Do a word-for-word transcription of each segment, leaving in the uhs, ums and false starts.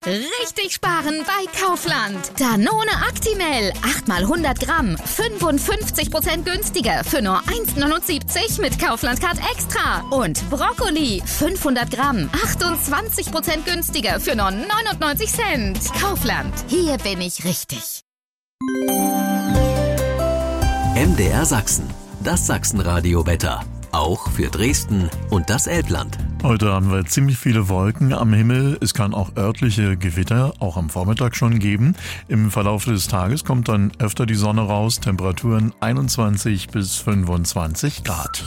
Richtig sparen bei Kaufland. Danone Actimel, acht mal hundert Gramm, fünfundfünfzig Prozent günstiger für nur eins Komma neunundsiebzig mit Kaufland Card Extra. Und Brokkoli, fünfhundert Gramm, achtundzwanzig Prozent günstiger für nur neunundneunzig Cent. Kaufland, hier bin ich richtig. M D R Sachsen, das Sachsenradio-Wetter. Auch für Dresden und das Elbland. Heute haben wir ziemlich viele Wolken am Himmel. Es kann auch örtliche Gewitter, auch am Vormittag schon geben. Im Verlauf des Tages kommt dann öfter die Sonne raus. Temperaturen einundzwanzig bis fünfundzwanzig Grad.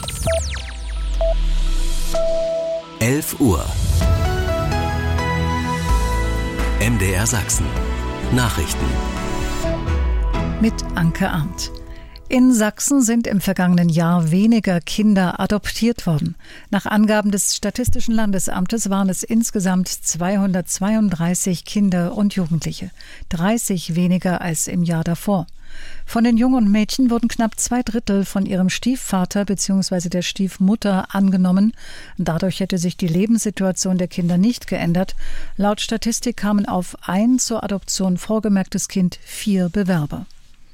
elf Uhr. M D R Sachsen. Nachrichten. Mit Anke Arndt. In Sachsen sind im vergangenen Jahr weniger Kinder adoptiert worden. Nach Angaben des Statistischen Landesamtes waren es insgesamt zweihundertzweiunddreißig Kinder und Jugendliche, dreißig weniger als im Jahr davor. Von den Jungen und Mädchen wurden knapp zwei Drittel von ihrem Stiefvater bzw. der Stiefmutter angenommen. Dadurch hätte sich die Lebenssituation der Kinder nicht geändert. Laut Statistik kamen auf ein zur Adoption vorgemerktes Kind vier Bewerber.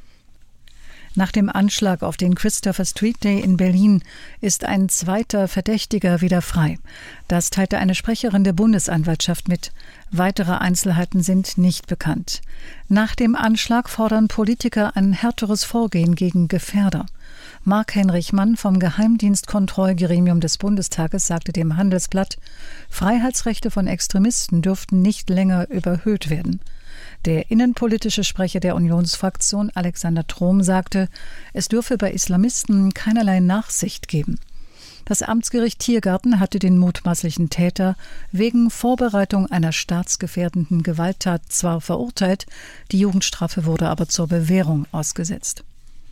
Nach dem Anschlag auf den Christopher Street Day in Berlin ist ein zweiter Verdächtiger wieder frei. Das teilte eine Sprecherin der Bundesanwaltschaft mit. Weitere Einzelheiten sind nicht bekannt. Nach dem Anschlag fordern Politiker ein härteres Vorgehen gegen Gefährder. Marc-Henrich Mann vom Geheimdienstkontrollgremium des Bundestages sagte dem Handelsblatt, Freiheitsrechte von Extremisten dürften nicht länger überhöht werden. Der innenpolitische Sprecher der Unionsfraktion Alexander Trom sagte, es dürfe bei Islamisten keinerlei Nachsicht geben. Das Amtsgericht Tiergarten hatte den mutmaßlichen Täter wegen Vorbereitung einer staatsgefährdenden Gewalttat zwar verurteilt, die Jugendstrafe wurde aber zur Bewährung ausgesetzt.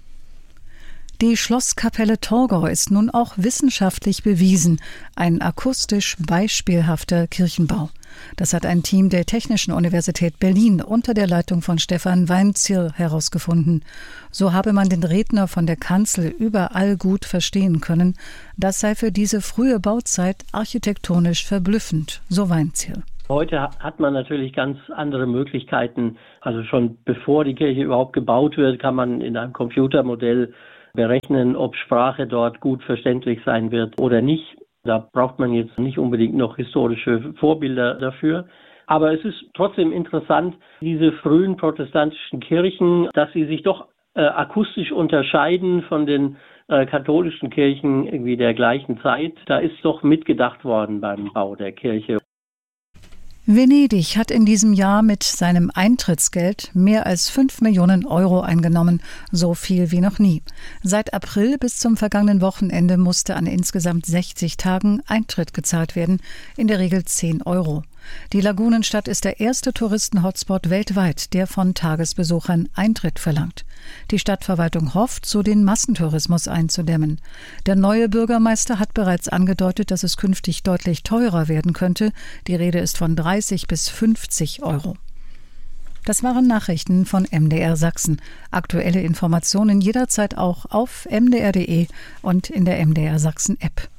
Die Schlosskapelle Torgau ist nun auch wissenschaftlich bewiesen, ein akustisch beispielhafter Kirchenbau. Das hat ein Team der Technischen Universität Berlin unter der Leitung von Stefan Weinzierl herausgefunden. So habe man den Redner von der Kanzel überall gut verstehen können. Das sei für diese frühe Bauzeit architektonisch verblüffend, so Weinzierl. Heute hat man natürlich ganz andere Möglichkeiten. Also schon bevor die Kirche überhaupt gebaut wird, kann man in einem Computermodell berechnen, ob Sprache dort gut verständlich sein wird oder nicht. Da braucht man jetzt nicht unbedingt noch historische Vorbilder dafür. Aber es ist trotzdem interessant, diese frühen protestantischen Kirchen, dass sie sich doch äh, akustisch unterscheiden von den äh, katholischen Kirchen irgendwie der gleichen Zeit. Da ist doch mitgedacht worden beim Bau der Kirche. Venedig hat in diesem Jahr mit seinem Eintrittsgeld mehr als fünf Millionen Euro eingenommen, so viel wie noch nie. Seit April bis zum vergangenen Wochenende musste an insgesamt sechzig Tagen Eintritt gezahlt werden, in der Regel zehn Euro. Die Lagunenstadt ist der erste Touristen-Hotspot weltweit, der von Tagesbesuchern Eintritt verlangt. Die Stadtverwaltung hofft, so den Massentourismus einzudämmen. Der neue Bürgermeister hat bereits angedeutet, dass es künftig deutlich teurer werden könnte. Die Rede ist von dreißig bis fünfzig Euro. Das waren Nachrichten von M D R Sachsen. Aktuelle Informationen jederzeit auch auf m d r punkt d e und in der M D R Sachsen App.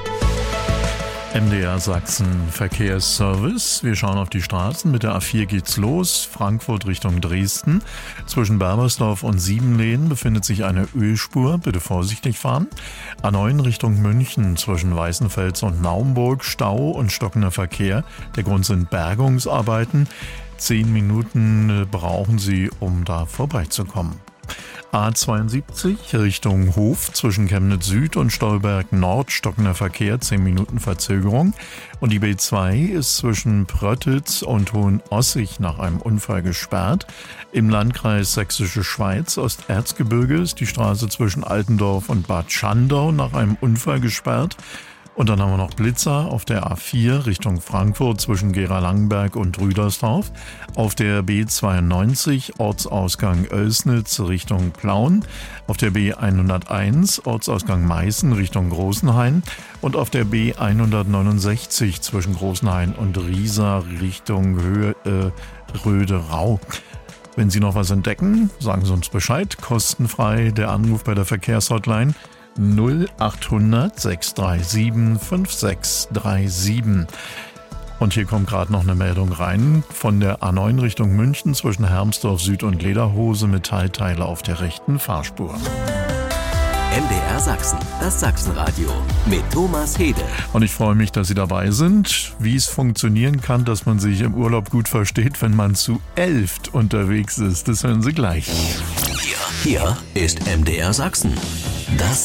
M D R Sachsen Verkehrsservice. Wir schauen auf die Straßen. Mit der A vier geht's los. Frankfurt Richtung Dresden. Zwischen Berbersdorf und Siebenlehen befindet sich eine Ölspur. Bitte vorsichtig fahren. A neun Richtung München zwischen Weißenfels und Naumburg. Stau und stockender Verkehr. Der Grund sind Bergungsarbeiten. Zehn Minuten brauchen Sie, um da vorbeizukommen. A zweiundsiebzig Richtung Hof zwischen Chemnitz Süd und Stolberg Nord, stockender Verkehr, zehn Minuten Verzögerung. Und die B zwei ist zwischen Pröttitz und Hohenossig nach einem Unfall gesperrt. Im Landkreis Sächsische Schweiz, Osterzgebirge, ist die Straße zwischen Altendorf und Bad Schandau nach einem Unfall gesperrt. Und dann haben wir noch Blitzer auf der A vier Richtung Frankfurt zwischen Gera-Langenberg und Rüdersdorf. Auf der B zweiundneunzig Ortsausgang Oelsnitz Richtung Plauen. Auf der B hunderteins Ortsausgang Meißen Richtung Großenhain. Und auf der B hundertneunundsechzig zwischen Großenhain und Riesa Richtung Höhe, äh, Röderau. Wenn Sie noch was entdecken, sagen Sie uns Bescheid. Kostenfrei der Anruf bei der Verkehrshotline null achthundert sechshundertsiebenunddreißig fünfundsiebzig siebenunddreißig. Und hier kommt gerade noch eine Meldung rein von der A neun Richtung München zwischen Hermsdorf Süd und Lederhose, Metallteile auf der rechten Fahrspur. M D R Sachsen, das Sachsenradio mit Thomas Hede. Und ich freue mich, dass Sie dabei sind. Wie es funktionieren kann, dass man sich im Urlaub gut versteht, wenn man zu elft unterwegs ist, das hören Sie gleich. Hier, hier ist M D R Sachsen, das